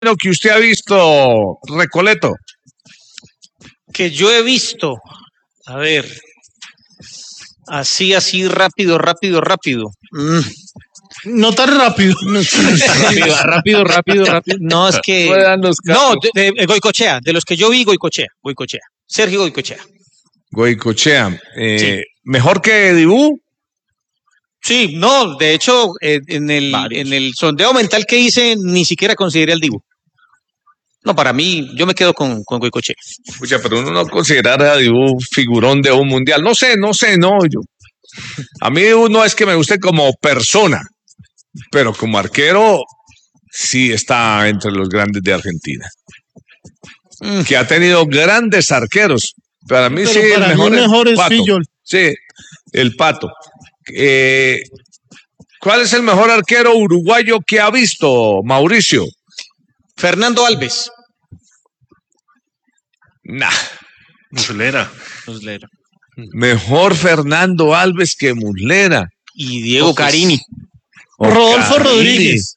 lo que usted ha visto, Recoleto. Que yo he visto, a ver, así, rápido. No tan rápido. Rápido. No, es que... No, de Goicoechea, de los que yo vi, Goicoechea. Sergio Goicoechea. Goicoechea. Sí. ¿Mejor que Dibú? Sí, no, de hecho, en el sondeo mental que hice, ni siquiera consideré al Dibu. No, para mí, yo me quedo con Goicoechea. Pucha, pero uno no considera a Dibú figurón de un mundial. No sé, yo. A mí Dibú no es que me guste como persona, pero como arquero sí está entre los grandes de Argentina. Que ha tenido grandes arqueros. Para mí pero sí, para el mí mejor es Pato. Fillol. Sí, el Pato. ¿Cuál es el mejor arquero uruguayo que ha visto, Mauricio? Fernando Alves. Nah. Muslera. Mejor Fernando Alves que Muslera. Y Diego Carini. Rodolfo Rodríguez.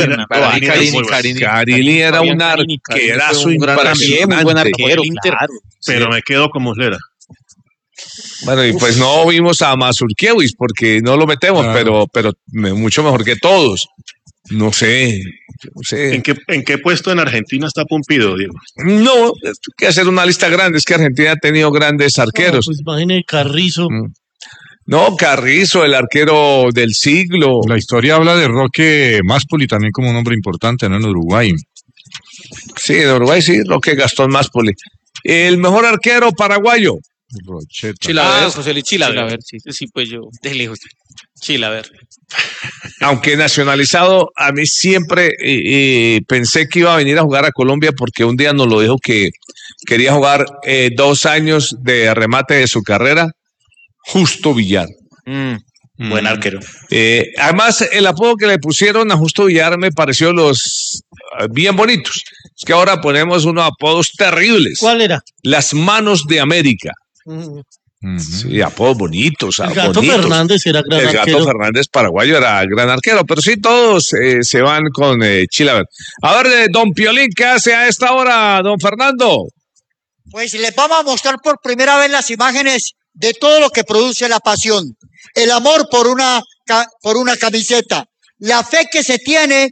Carini era un arquerazo impresionante. Muy buen arquero, claro. Pero me quedo con Muslera. Bueno, y pues no vimos a Mazurkiewicz porque no lo metemos, pero mucho mejor que todos. No sé. ¿En qué puesto en Argentina está Pumpido, Diego? No, hay que hacer una lista grande. Es que Argentina ha tenido grandes arqueros. Pues imagine Carrizo. No, Carrizo, el arquero del siglo. La historia habla de Roque Máspoli también como un hombre importante, ¿no? En Uruguay. Sí, en Uruguay sí, Roque Gastón Máspoli. El mejor arquero paraguayo. Chilaver, José Luis Chilaver. Sí, pues yo, de lejos. Chilaver. Aunque nacionalizado, a mí siempre pensé que iba a venir a jugar a Colombia porque un día nos lo dijo que quería jugar 2 años de remate de su carrera. Justo Villar. Buen arquero. Además, el apodo que le pusieron a Justo Villar me pareció bien bonitos. Es que ahora ponemos unos apodos terribles. ¿Cuál era? Las manos de América. Sí, apodos bonitos. El Gato Fernández era gran arquero. El Gato Fernández paraguayo era gran arquero, pero sí todos se van con Chilaver. A ver, don Piolín, ¿qué hace a esta hora, don Fernando? Pues les vamos a mostrar por primera vez las imágenes de todo lo que produce la pasión, el amor por una camiseta, la fe que se tiene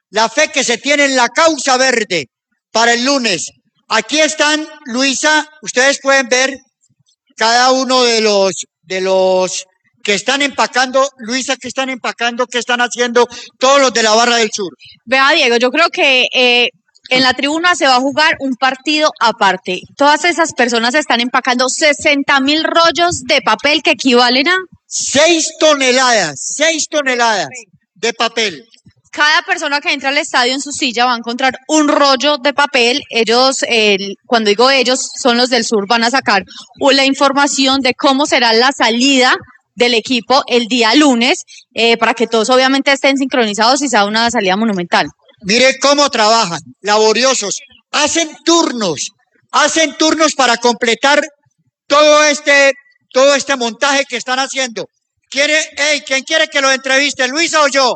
en la causa verde para el lunes. Aquí están, Luisa, ustedes pueden ver cada uno de los que están empacando, Luisa, que están empacando, que están haciendo, todos los de la Barra del Sur. Vea, Diego, yo creo que en la tribuna se va a jugar un partido aparte. Todas esas personas están empacando 60,000 rollos de papel que equivalen a 6 toneladas de papel. Cada persona que entra al estadio en su silla va a encontrar un rollo de papel. Ellos, cuando digo ellos, son los del sur, van a sacar la información de cómo será la salida del equipo el día lunes, para que todos obviamente estén sincronizados y sea una salida monumental. Mire cómo trabajan, laboriosos, hacen turnos para completar todo este montaje que están haciendo. ¿Quién quiere que lo entreviste, Luisa o yo?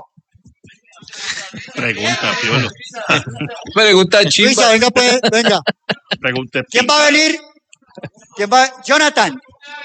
Pregunta, Piolo. Pregunta chimba. Luisa, venga, pues, venga. Pregunte. ¿Quién va a venir? Jonathan.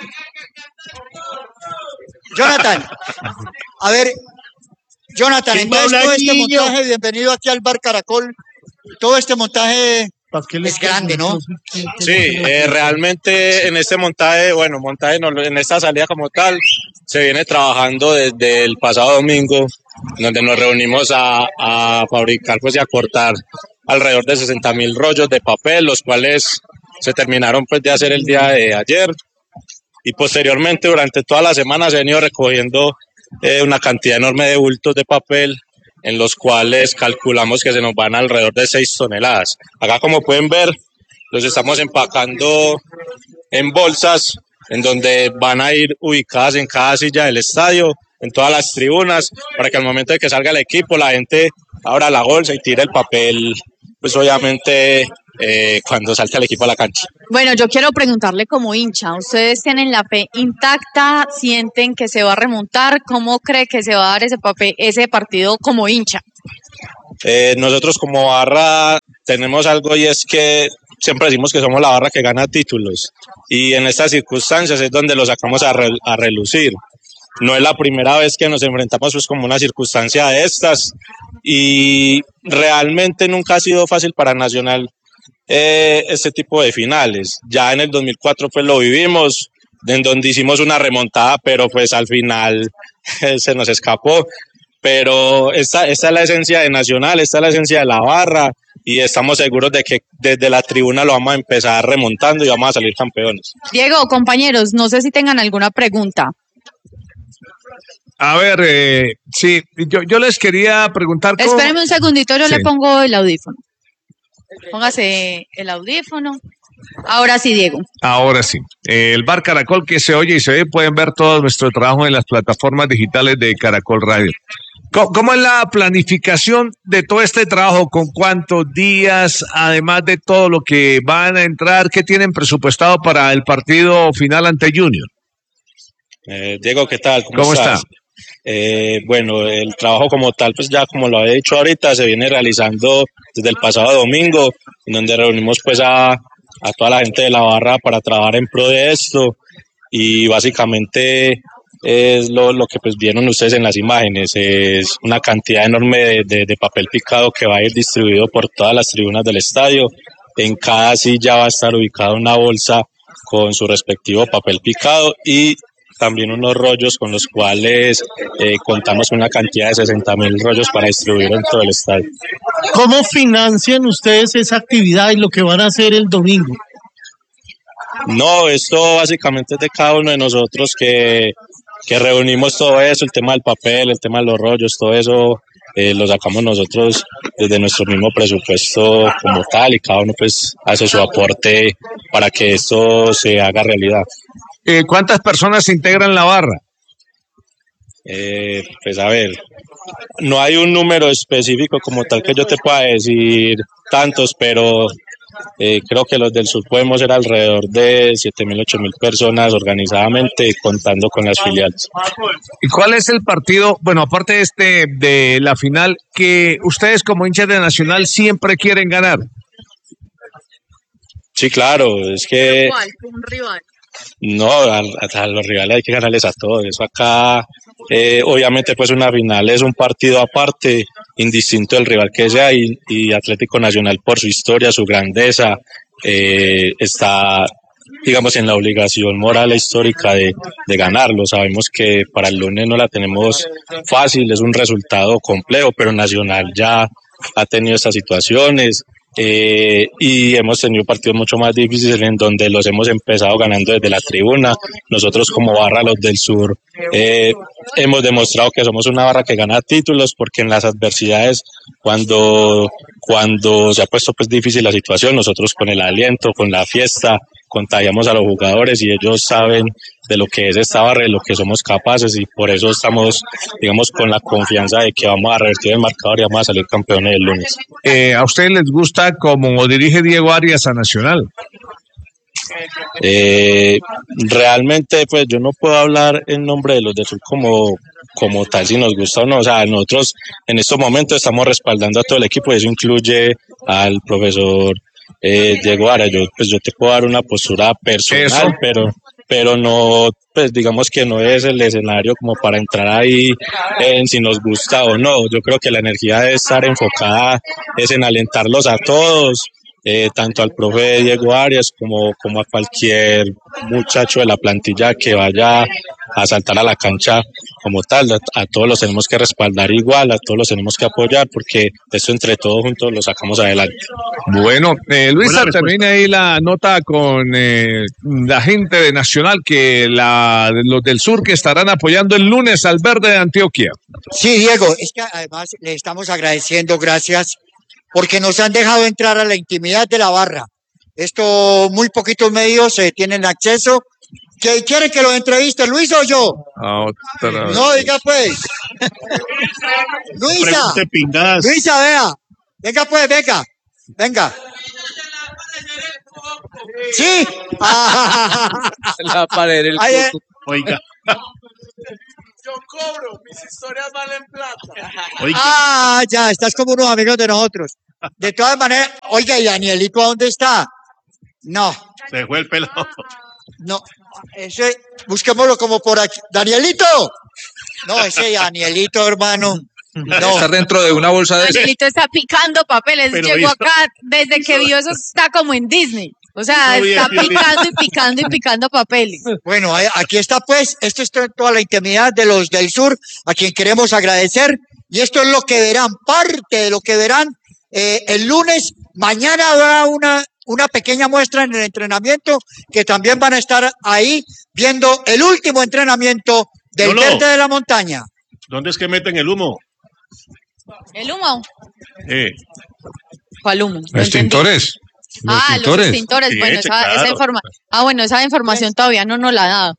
A ver, Jonathan, entonces todo este montaje, bienvenido aquí al Bar Caracol. Todo este montaje es grande, ¿no? Sí, realmente en este montaje, en esta salida como tal, se viene trabajando desde el pasado domingo, donde nos reunimos a fabricar pues y a cortar alrededor de 60,000 rollos de papel, los cuales se terminaron pues de hacer el día de ayer, y posteriormente durante toda la semana se ha venido recogiendo una cantidad enorme de bultos de papel, en los cuales calculamos que se nos van alrededor de 6 toneladas. Acá, como pueden ver, los estamos empacando en bolsas, en donde van a ir ubicadas en cada silla del estadio, en todas las tribunas, para que al momento de que salga el equipo, la gente abra la bolsa y tire el papel, pues obviamente cuando salte el equipo a la cancha. Bueno, yo quiero preguntarle como hincha, ¿ustedes tienen la fe intacta? ¿Sienten que se va a remontar? ¿Cómo cree que se va a dar ese partido como hincha? Nosotros como barra tenemos algo y es que siempre decimos que somos la barra que gana títulos y en estas circunstancias es donde lo sacamos a relucir. No es la primera vez que nos enfrentamos pues como una circunstancia de estas y realmente nunca ha sido fácil para Nacional este tipo de finales. Ya en el 2004 pues lo vivimos, en donde hicimos una remontada, pero pues al final se nos escapó. Pero esta es la esencia de Nacional, esta es la esencia de la barra y estamos seguros de que desde la tribuna lo vamos a empezar remontando y vamos a salir campeones. Diego, compañeros, no sé si tengan alguna pregunta. A ver, sí, yo les quería preguntar cómo... Espéreme un segundito, yo Sí. le pongo el audífono. Póngase el audífono. Ahora sí, Diego. Ahora sí. El Bar Caracol que se oye y se ve, pueden ver todo nuestro trabajo en las plataformas digitales de Caracol Radio. ¿Cómo es la planificación de todo este trabajo? ¿Con cuántos días? Además de todo lo que van a entrar, ¿qué tienen presupuestado para el partido final ante Junior? Diego, ¿qué tal? ¿Cómo está? Bueno, el trabajo como tal, pues ya como lo había dicho ahorita, se viene realizando desde el pasado domingo, en donde reunimos pues a toda la gente de la barra para trabajar en pro de esto y básicamente es lo que pues vieron ustedes en las imágenes, es una cantidad enorme de papel picado que va a ir distribuido por todas las tribunas del estadio. En cada silla va a estar ubicada una bolsa con su respectivo papel picado y también unos rollos con los cuales contamos con una cantidad de 60.000 rollos para distribuir en todo el estadio. ¿Cómo financian ustedes esa actividad y lo que van a hacer el domingo? No, esto básicamente es de cada uno de nosotros que reunimos todo eso, el tema del papel, el tema de los rollos, todo eso lo sacamos nosotros desde nuestro mismo presupuesto como tal y cada uno pues hace su aporte para que esto se haga realidad. ¿Cuántas personas integran la barra? Pues a ver, no hay un número específico como tal que yo te pueda decir tantos, pero creo que los del sur podemos ser alrededor de 7.000, 8.000 personas organizadamente contando con las filiales. ¿Y cuál es el partido, bueno, aparte de la final, que ustedes como hinchas de Nacional siempre quieren ganar? Sí, claro, es que... ¿Cuál? Un rival. No, a los rivales hay que ganarles a todos. Eso acá, obviamente, pues una final es un partido aparte, indistinto del rival que sea, y Atlético Nacional, por su historia, su grandeza, está, digamos, en la obligación moral e histórica de ganarlo. Sabemos que para el lunes no la tenemos fácil, es un resultado complejo, pero Nacional ya ha tenido estas situaciones. Y hemos tenido partidos mucho más difíciles en donde los hemos empezado ganando desde la tribuna. Nosotros como barra, los del sur, hemos demostrado que somos una barra que gana títulos porque en las adversidades, cuando se ha puesto pues difícil la situación, nosotros con el aliento, con la fiesta, contagiamos a los jugadores y ellos saben de lo que es esta barra, de lo que somos capaces y por eso estamos, digamos, con la confianza de que vamos a revertir el marcador y vamos a salir campeones el lunes. ¿A ustedes les gusta cómo dirige Diego Arias a Nacional? Realmente pues yo no puedo hablar en nombre de los del sur como tal si nos gusta o no, o sea, nosotros en estos momentos estamos respaldando a todo el equipo y eso incluye al profesor Diego Arias. Yo te puedo dar una postura personal, pero no, pues digamos que no es el escenario como para entrar ahí en si nos gusta o no. Yo creo que la energía debe estar enfocada es en alentarlos a todos, tanto al profe Diego Arias como a cualquier muchacho de la plantilla que vaya a saltar a la cancha como tal. A todos los tenemos que respaldar igual, a todos los tenemos que apoyar porque esto entre todos juntos lo sacamos adelante. Bueno, Luisa, termina ahí la nota con la gente de Nacional, que los del sur que estarán apoyando el lunes al Verde de Antioquia. Sí, Diego, es que además le estamos agradeciendo, gracias, porque nos han dejado entrar a la intimidad de la barra. Esto, muy poquitos medios tienen acceso. ¿Quieren que lo entreviste, Luis o yo? No, diga pues. Luisa, vea. Venga pues, venga. ¿Sí? La pared del Oiga. Yo cobro, mis historias valen plata. Ah, ya, estás como unos amigos de nosotros. De todas maneras, oiga, ¿y Danielito a dónde está? No, Se fue el pelado. no, ese, busquémoslo como por aquí. ¡Danielito! No, ese Danielito, hermano. No, Estar dentro de una bolsa de... Danielito está picando papeles. Pero Llegó hizo- acá, desde que vio eso, está como en Disney. O sea, Hizo bien, está bien. picando y picando y picando papeles. bueno, aquí está pues, esto es toda la intimidad de los del sur, a quien queremos agradecer, y esto es lo que verán, parte de lo que verán el lunes. Mañana habrá una pequeña muestra en el entrenamiento, que también van a estar ahí viendo el último entrenamiento del Lolo. Verde de la Montaña. ¿Dónde es que meten el humo? ¿El humo? ¿Cuál humo? No entendí. Extintores. Los Los extintores. extintores. Sí, Bueno, claro. esa información todavía no nos la ha dado.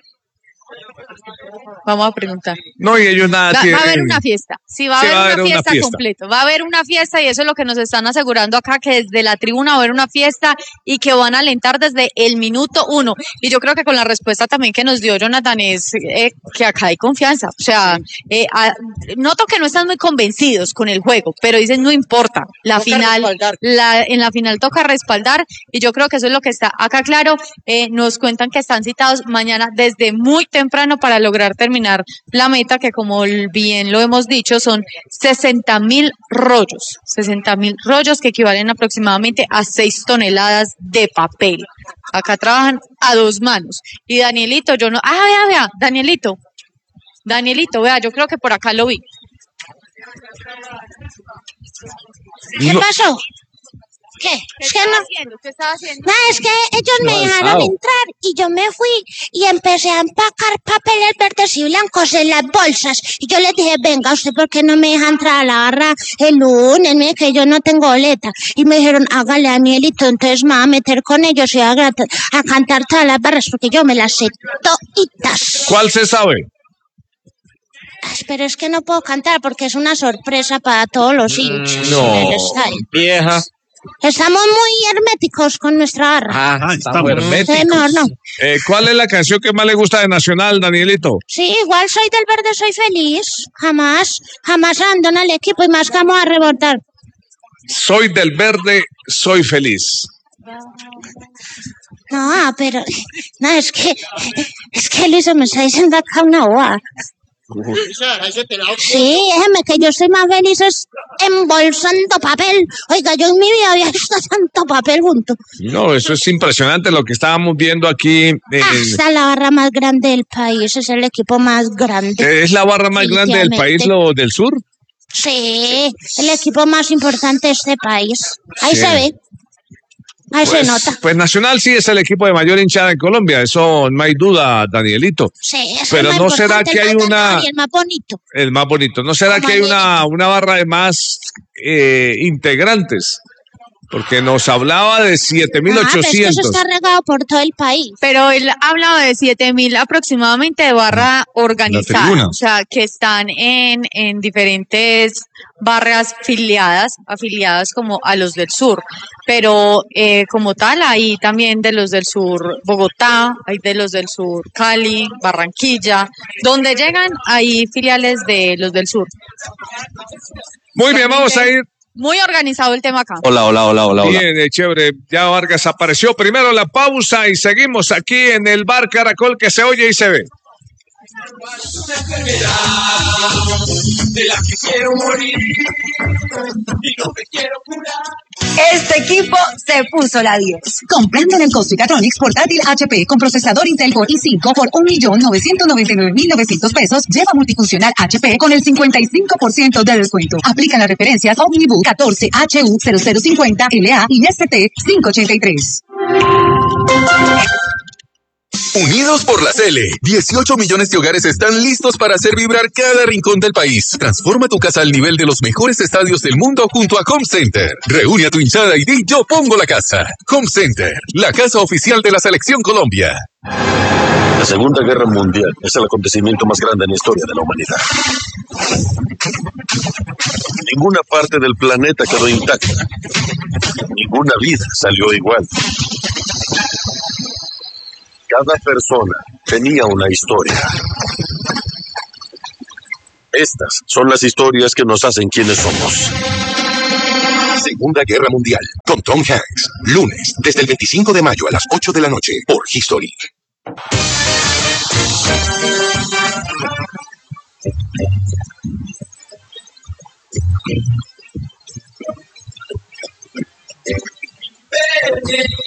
Vamos a preguntar. No, y ellos nada Va a tienen. haber una fiesta. Sí, va a Sí, haber una fiesta completa. Va a haber una fiesta y eso es lo que nos están asegurando acá, que desde la tribuna va a haber una fiesta y que van a alentar desde el minuto 1. Y yo creo que con la respuesta también que nos dio Jonathan es que acá hay confianza. O sea, noto que no están muy convencidos con el juego, pero dicen no importa. En la final toca respaldar y yo creo que eso es lo que está acá claro. Nos cuentan que están citados mañana desde muy temprano para lograr terminar la meta, que como bien lo hemos dicho son 60.000 rollos, 60.000 rollos que equivalen aproximadamente a 6 toneladas de papel. Acá trabajan a 2 manos. Y Danielito, vea, Danielito, vea, yo creo que por acá lo vi. ¿Qué pasó? ¿Qué? Es que no. ¿Qué estaba haciendo? No, es que ellos me dejaron entrar y yo me fui y empecé a empacar papeles verdes y blancos en las bolsas. Y yo les dije, venga, ¿usted por qué no me deja entrar a la barra el lunes? Mire que yo no tengo boleta. Y me dijeron, hágale, Danielito, entonces me voy a meter con ellos y a cantar todas las barras porque yo me las sé toditas. ¿Cuál se sabe? Pero es que no puedo cantar porque es una sorpresa para todos los hinchas del estadio. Vieja. Estamos muy herméticos con nuestra barra. Estamos Entonces, mejor no. ¿Cuál es la canción que más le gusta de Nacional, Danielito? Sí, igual soy del Verde, soy feliz. Jamás abandona el equipo y más que vamos a rebotar. Soy del Verde, soy feliz. No, pero no, es que Luis me está diciendo acá una boa. Sí, déjeme que yo estoy más feliz es embolsando papel. Oiga, yo en mi vida había visto tanto papel junto. No, eso es impresionante lo que estábamos viendo aquí. Esta es la barra más grande del país, es el equipo más grande. ¿Es la barra más grande del país, lo del sur? Sí, el equipo más importante de este país. Ahí Sí. se ve. Ahí se nota. Pues Nacional sí es el equipo de mayor hinchada en Colombia, eso no hay duda, Danielito. Sí, es Pero el más no será importante, que hay el más una... ganador y el más bonito. El más bonito. ¿No será que hay una barra de más integrantes? Porque nos hablaba de Ah, pero es que 7.800. eso está regado por todo el país. Pero él hablaba de 7.000 aproximadamente de barra organizada, tribuna. o sea, que están en diferentes barras afiliadas como a los del sur. Pero como tal, hay también de los del sur Bogotá, hay de los del sur Cali, Barranquilla, donde llegan hay filiales de los del sur. Muy bien, vamos a ir. Muy organizado el tema acá. Hola. Bien, chévere. Ya Vargas apareció. Primero la pausa y seguimos aquí en el bar Caracol, que se oye y se ve. De la que quiero morir y no me quiero curar. Este equipo se puso la 10. Comprando en el Costricatronics portátil HP con procesador Intel Core i5 por 1.999.900 pesos, lleva multifuncional HP con el 55% de descuento. Aplican las referencias Omnibook 14HU0050 LA y ST 583. Unidos por la Cele, 18 millones de hogares están listos para hacer vibrar cada rincón del país. Transforma tu casa al nivel de los mejores estadios del mundo junto a Home Center. Reúne a tu hinchada y di yo pongo la casa. Home Center, la casa oficial de la Selección Colombia. La Segunda Guerra Mundial es el acontecimiento más grande en la historia de la humanidad. Ninguna parte del planeta quedó intacta. Ninguna vida salió igual. Cada persona tenía una historia. Estas son las historias que nos hacen quienes somos. Segunda Guerra Mundial, con Tom Hanks. Lunes, desde el 25 de mayo a las 8 de la noche, por History. Verde